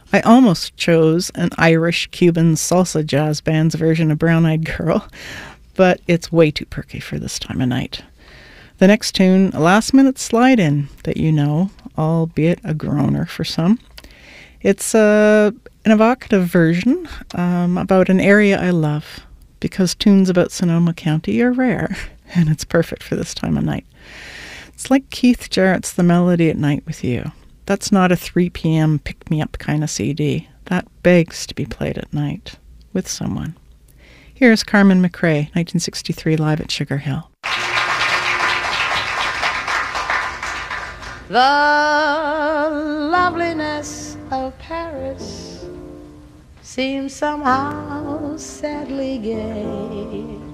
I almost chose an Irish-Cuban salsa jazz band's version of Brown Eyed Girl, but it's way too perky for this time of night. The next tune, a last-minute slide-in that you know, albeit a groaner for some. It's an evocative version about an area I love, because tunes about Sonoma County are rare, and it's perfect for this time of night. It's like Keith Jarrett's The Melody at Night with You. That's not a 3 p.m. pick-me-up kind of CD. That begs to be played at night with someone. Here's Carmen McRae, 1963, live at Sugar Hill. The loveliness of Paris seems somehow sadly gay.